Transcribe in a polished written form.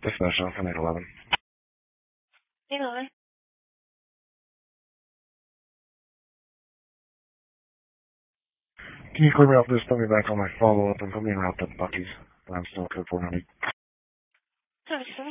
Dispatch on 811. Hey, Lily. Can you clear me off this, put me back on my follow-up, and put me in route to Bucky's? I'm still code 490. Sorry,